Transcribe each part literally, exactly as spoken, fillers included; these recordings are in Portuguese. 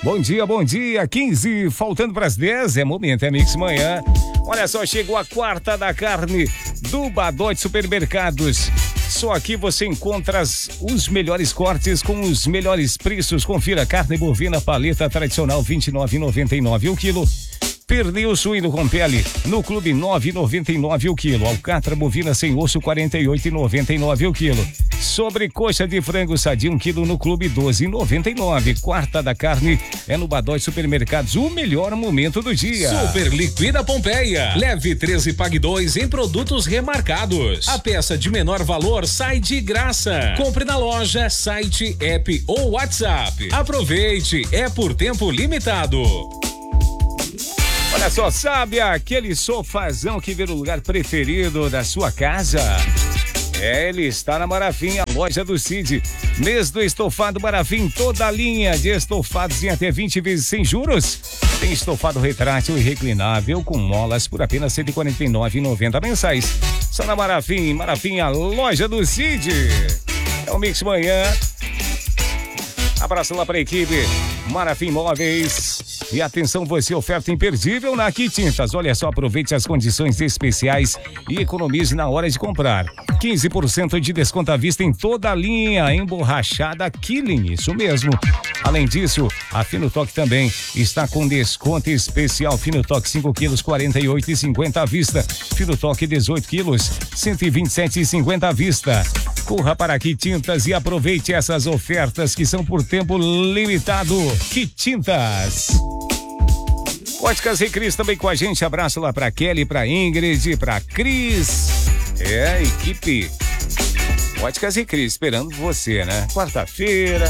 Bom dia, bom dia. quinze, faltando para as dez, é momento, é Mix Manhã. Olha só, chegou a quarta da carne do Badote Supermercados. Só aqui você encontra as, os melhores cortes com os melhores preços. Confira: carne bovina paleta tradicional vinte e nove reais e noventa e nove centavos o quilo. Pernil suíno com pele no Clube nove reais e noventa e nove centavos o quilo. Alcatra bovina sem osso quarenta e oito reais e noventa e nove centavos o quilo. Sobrecoxa de frango sadia um quilo no Clube doze reais e noventa e nove centavos. Quarta da carne é no Badote Supermercados, o melhor momento do dia. Super Liquida Pompeia. Leve treze e pague dois em produtos remarcados. A peça de menor valor sai de graça. Compre na loja, site, app ou WhatsApp. Aproveite, é por tempo limitado. Olha só, sabe aquele sofazão que vira o lugar preferido da sua casa? É, ele está na Marafim, a loja do Cid. Mês do estofado Marafim, toda a linha de estofados em até vinte vezes sem juros. Tem estofado retrátil e reclinável com molas por apenas cento e quarenta e nove reais e noventa centavos mensais. Só na Marafim, Marafim, a loja do Cid. É o Mix Manhã. Abraço lá para a equipe Marafim Móveis. E atenção, você, oferta imperdível na Aqui Tintas. Olha só, aproveite as condições especiais e economize na hora de comprar. quinze por cento de desconto à vista em toda a linha emborrachada Killing, isso mesmo. Além disso, a Finotoque também está com desconto especial. Finotoque cinco quilos, quarenta e oito reais e cinquenta centavos à vista. Finotoque dezoito quilos, cento e vinte e sete reais e cinquenta centavos à vista. Corra para Aqui Tintas e aproveite essas ofertas que são por tempo limitado. Que Tintas. Óticas Recris também com a gente. Abraço lá pra Kelly, pra Ingrid, pra Cris. É, equipe Óticas Recris esperando você, né? Quarta-feira,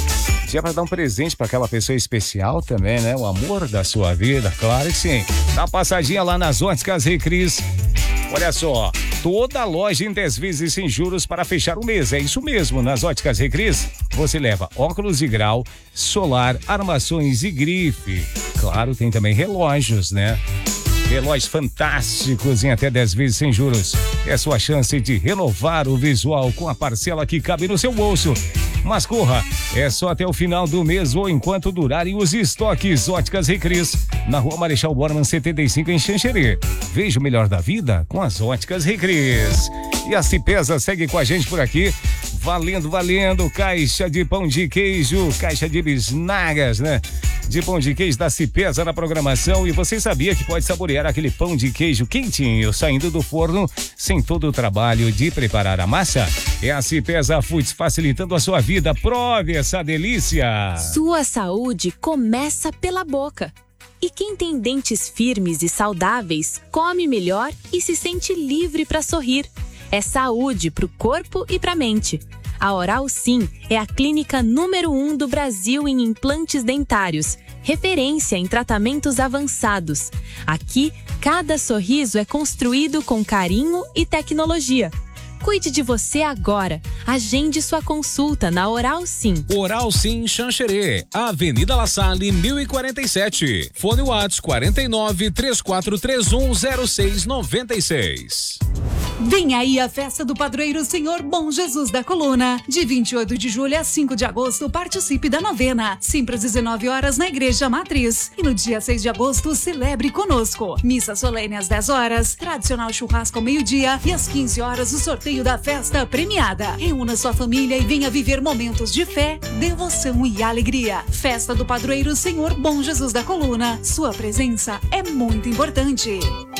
dia pra dar um presente pra aquela pessoa especial também, né? O amor da sua vida, claro que sim. Dá uma passadinha lá nas Óticas Recris. Olha só, toda loja em dez vezes sem juros para fechar o mês. É isso mesmo, nas Óticas Recris, você leva óculos de grau, solar, armações e grife. Claro, tem também relógios, né? Relógios fantásticos em até dez vezes sem juros. É sua chance de renovar o visual com a parcela que cabe no seu bolso. Mas corra, é só até o final do mês ou enquanto durarem os estoques. Óticas Recris, na Rua Marechal Bormann setenta e cinco em Xanxerê. Veja o melhor da vida com as Óticas Recris. E a Cipesa segue com a gente por aqui. Valendo, valendo, caixa de pão de queijo, caixa de bisnagas, né? De pão de queijo da Cipesa na programação. E você sabia que pode saborear aquele pão de queijo quentinho, saindo do forno, sem todo o trabalho de preparar a massa? É a Cipesa Foods facilitando a sua vida. Prove essa delícia! Sua saúde começa pela boca. E quem tem dentes firmes e saudáveis, come melhor e se sente livre para sorrir. É saúde para o corpo e para a mente. A Oral Sim é a clínica número um do Brasil em implantes dentários, referência em tratamentos avançados. Aqui, cada sorriso é construído com carinho e tecnologia. Cuide de você agora. Agende sua consulta na Oral Sim. Oral Sim Xanxerê, Avenida La Salle, mil e quarenta e sete. Fone WhatsApp quarenta e nove, três quatro três um, zero seis nove seis. Vem aí a festa do padroeiro Senhor Bom Jesus da Coluna. De vinte e oito de julho a cinco de agosto, participe da novena. Sempre às dezenove horas na Igreja Matriz. E no dia seis de agosto, celebre conosco. Missa solene às dez horas, tradicional churrasco ao meio-dia e às quinze horas o sorteio da festa premiada. Reúna sua família e venha viver momentos de fé, devoção e alegria. Festa do padroeiro Senhor Bom Jesus da Coluna. Sua presença é muito importante.